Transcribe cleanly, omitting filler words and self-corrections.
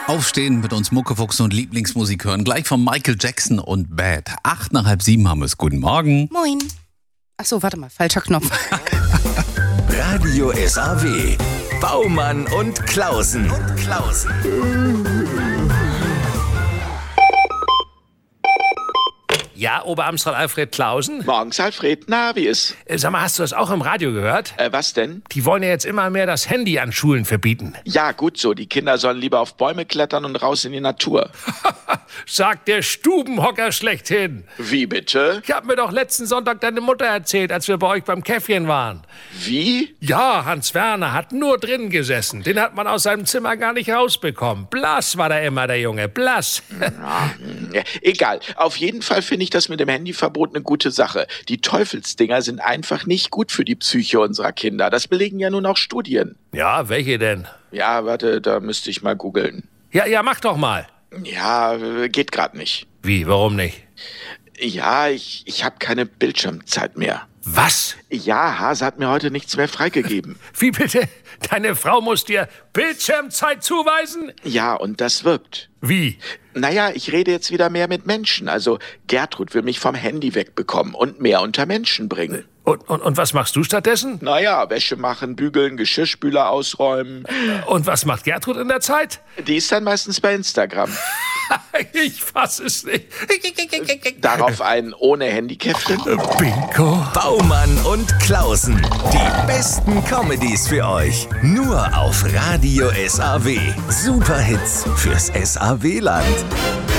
Aufstehen, mit uns Muckefuchsen und Lieblingsmusik hören. Gleich von Michael Jackson und Bad. 6:08 haben wir es. Guten Morgen. Moin. Achso, warte mal, falscher Knopf. Radio SAW. Baumann und Klausen. Ja, Oberamtsrat Alfred Klausen? Morgens, Alfred. Na, wie ist? Sag mal, hast du das auch im Radio gehört? Was denn? Die wollen ja jetzt immer mehr das Handy an Schulen verbieten. Ja, gut so. Die Kinder sollen lieber auf Bäume klettern und raus in die Natur. Sagt der Stubenhocker schlechthin. Wie bitte? Ich hab mir doch letzten Sonntag deine Mutter erzählt, als wir bei euch beim Käffchen waren. Wie? Ja, Hans Werner hat nur drin gesessen. Den hat man aus seinem Zimmer gar nicht rausbekommen. Blass war da immer, der Junge, blass. Egal. Auf jeden Fall finde ich das mit dem Handyverbot eine gute Sache. Die Teufelsdinger sind einfach nicht gut für die Psyche unserer Kinder. Das belegen ja nun auch Studien. Ja, welche denn? Ja, warte, da müsste ich mal googeln. Ja, mach doch mal. Ja, geht gerade nicht. Wie, warum nicht? Ja, ich habe keine Bildschirmzeit mehr. Was? Ja, Hase hat mir heute nichts mehr freigegeben. Wie bitte? Deine Frau muss dir Bildschirmzeit zuweisen? Ja, und das wirkt. Wie? Naja, ich rede jetzt wieder mehr mit Menschen. Also Gertrud will mich vom Handy wegbekommen und mehr unter Menschen bringen. Und was machst du stattdessen? Naja, Wäsche machen, bügeln, Geschirrspüler ausräumen. Und was macht Gertrud in der Zeit? Die ist dann meistens bei Instagram. Ich fass es nicht. Darauf ein ohne Handykäffchen. Bingo. Baumann und Klausen. Die besten Comedies für euch. Nur auf Radio SAW. Superhits fürs SAW-Land.